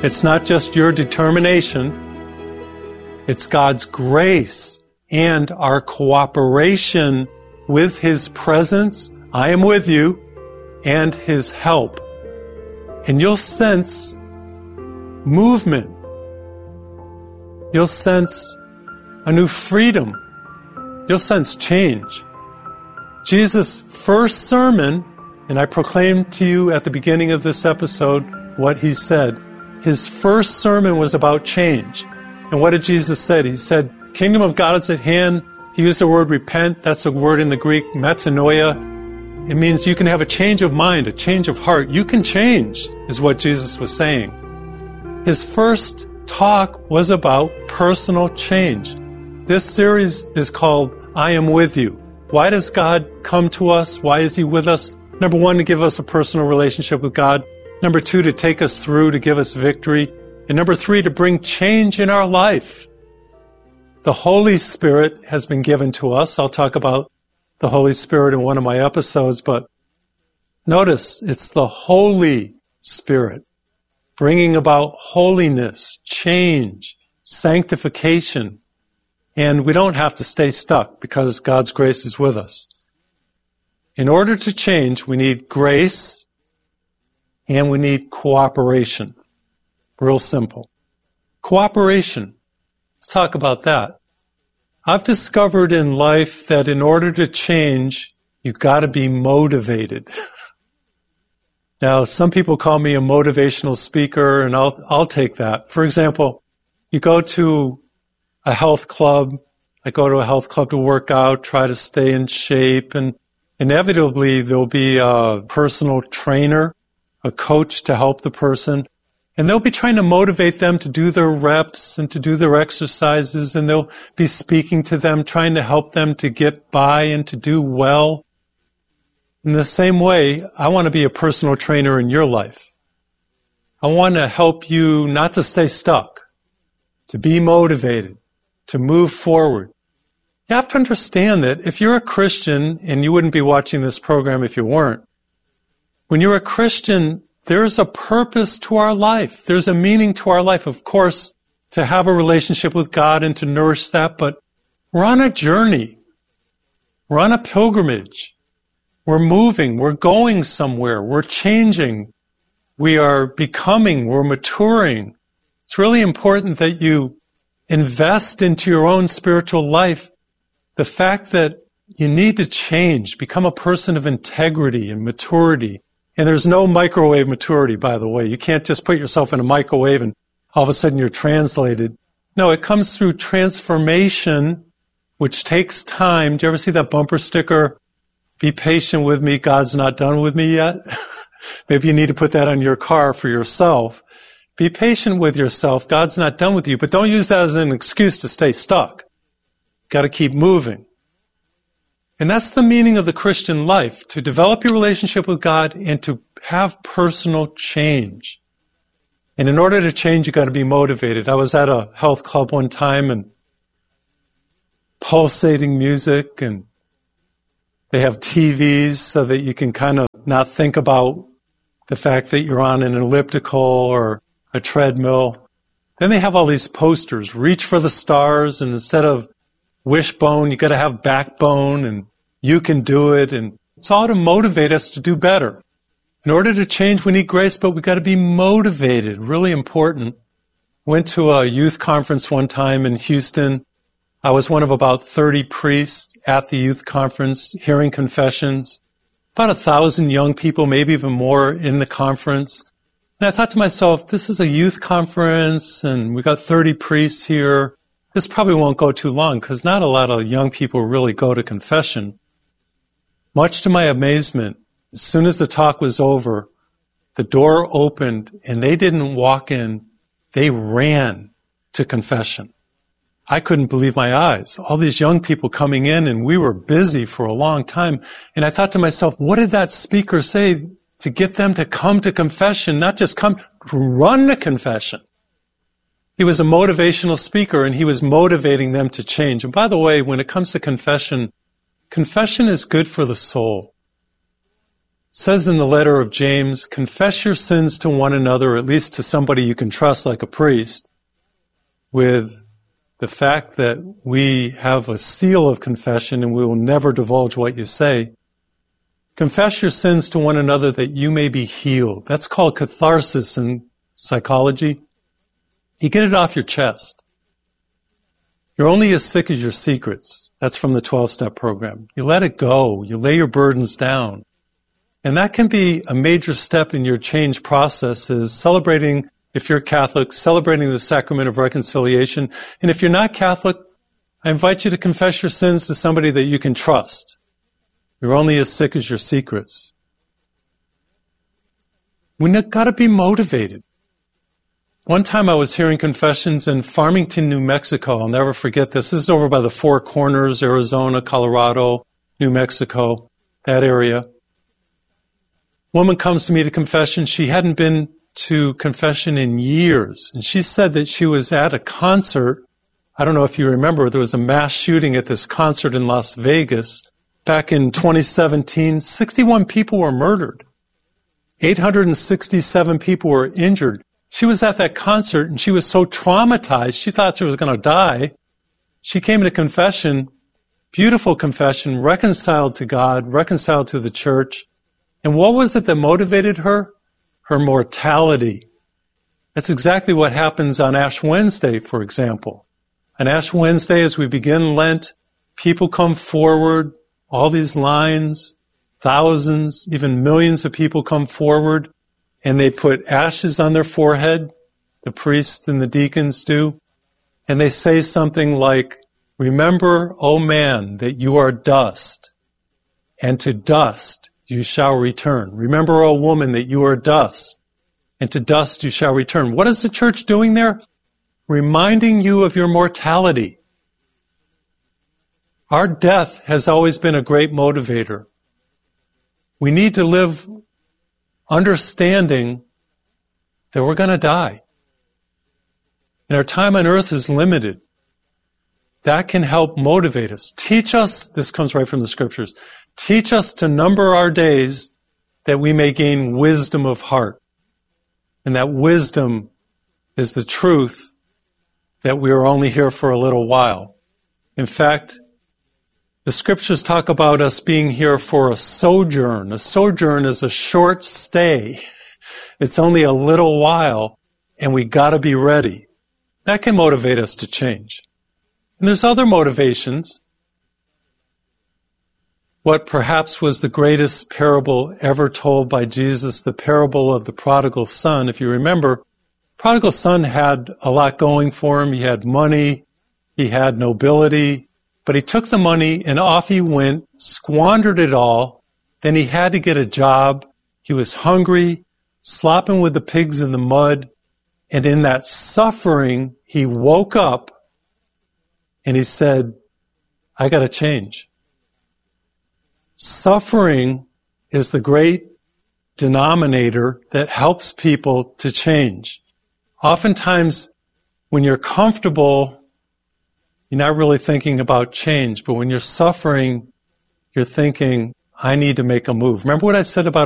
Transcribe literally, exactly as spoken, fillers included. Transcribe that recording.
It's not just your determination. It's God's grace and our cooperation with His presence, I am with you, and His help. And you'll sense movement. You'll sense a new freedom. You'll sense change. Jesus' first sermon, and I proclaimed to you at the beginning of this episode what He said. His first sermon was about change. And what did Jesus say? He said, kingdom of God is at hand. He used the word repent. That's a word in the Greek, metanoia. It means you can have a change of mind, a change of heart. You can change, is what Jesus was saying. His first talk was about personal change. This series is called I Am With You. Why does God come to us? Why is He with us? Number one, to give us a personal relationship with God. Number two, to take us through, to give us victory. And number three, to bring change in our life. The Holy Spirit has been given to us. I'll talk about the Holy Spirit in one of my episodes, but notice it's the Holy Spirit bringing about holiness, change, sanctification. And we don't have to stay stuck because God's grace is with us. In order to change, we need grace and we need cooperation. Real simple. Cooperation. Let's talk about that. I've discovered in life that in order to change, you've got to be motivated. Now, some people call me a motivational speaker, and I'll, I'll take that. For example, you go to a health club. I go to a health club to work out, try to stay in shape, and inevitably there'll be a personal trainer, a coach to help the person. And they'll be trying to motivate them to do their reps and to do their exercises, and they'll be speaking to them, trying to help them to get by and to do well. In the same way, I want to be a personal trainer in your life. I want to help you not to stay stuck, to be motivated, to move forward. You have to understand that if you're a Christian, and you wouldn't be watching this program if you weren't, when you're a Christian, there's a purpose to our life. There's a meaning to our life. Of course, to have a relationship with God and to nourish that, but we're on a journey. We're on a pilgrimage. We're moving. We're going somewhere. We're changing. We are becoming. We're maturing. It's really important that you invest into your own spiritual life. The fact that you need to change, become a person of integrity and maturity. And there's no microwave maturity, by the way. You can't just put yourself in a microwave and all of a sudden you're translated. No, it comes through transformation, which takes time. Do you ever see that bumper sticker? Be patient with me, God's not done with me yet. Maybe you need to put that on your car for yourself. Be patient with yourself. God's not done with you, but don't use that as an excuse to stay stuck. Got to keep moving. And that's the meaning of the Christian life, to develop your relationship with God and to have personal change. And in order to change, you got to be motivated. I was at a health club one time and pulsating music, and they have T Vs so that you can kind of not think about the fact that you're on an elliptical or a treadmill. Then they have all these posters, reach for the stars, and instead of wishbone, you got to have backbone, and you can do it, and it's all to motivate us to do better. In order to change, we need grace, but we got to be motivated. Really important. Went to a youth conference one time in Houston. I was one of about thirty priests at the youth conference hearing confessions. About a thousand young people, maybe even more, in the conference. And I thought to myself, this is a youth conference, and we got thirty priests here. This probably won't go too long, because not a lot of young people really go to confession. Much to my amazement, as soon as the talk was over, the door opened, and they didn't walk in. They ran to confession. I couldn't believe my eyes. All these young people coming in, and we were busy for a long time. And I thought to myself, what did that speaker say to get them to come to confession, not just come, run to confession? He was a motivational speaker, and he was motivating them to change. And by the way, when it comes to confession, confession is good for the soul. says in the letter of James, confess your sins to one another, at least to somebody you can trust like a priest, with the fact that we have a seal of confession and we will never divulge what you say. Confess your sins to one another that you may be healed. That's called catharsis in psychology. You get it off your chest. You're only as sick as your secrets. That's from the twelve-step program. You let it go. You lay your burdens down. And that can be a major step in your change process, is celebrating, if you're Catholic, celebrating the sacrament of reconciliation. And if you're not Catholic, I invite you to confess your sins to somebody that you can trust. You're only as sick as your secrets. We've got to be motivated. One time I was hearing confessions in Farmington, New Mexico. I'll never forget this. This is over by the Four Corners, Arizona, Colorado, New Mexico, that area. Woman comes to me to confession. She hadn't been to confession in years. And she said that she was at a concert. I don't know if you remember, there was a mass shooting at this concert in Las Vegas back in twenty seventeen. sixty-one people were murdered. eight hundred sixty-seven people were injured. She was at that concert and she was so traumatized, she thought she was going to die. She came to confession, beautiful confession, reconciled to God, reconciled to the church. And what was it that motivated her? Her mortality. That's exactly what happens on Ash Wednesday, for example. On Ash Wednesday, as we begin Lent, people come forward, all these lines, thousands, even millions of people come forward, and they put ashes on their forehead, the priests and the deacons do, and they say something like, remember, O man, that you are dust, and to dust you shall return. Remember, O woman, that you are dust, and to dust you shall return. What is the church doing there? Reminding you of your mortality. Our death has always been a great motivator. We need to live understanding that we're going to die. And our time on earth is limited. That can help motivate us. Teach us, this comes right from the scriptures, teach us to number our days that we may gain wisdom of heart. And that wisdom is the truth that we are only here for a little while. In fact, the scriptures talk about us being here for a sojourn. A sojourn is a short stay. It's only a little while, and we got to be ready. That can motivate us to change. And there's other motivations. What perhaps was the greatest parable ever told by Jesus, the parable of the prodigal son. If you remember, prodigal son had a lot going for him. He had money, he had nobility, but he took the money and off he went, squandered it all. Then he had to get a job. He was hungry, slopping with the pigs in the mud. And in that suffering, he woke up and he said, I got to change. Suffering is the great denominator that helps people to change. Oftentimes, when you're comfortable, you're not really thinking about change. But when you're suffering, you're thinking, I need to make a move. Remember what I said about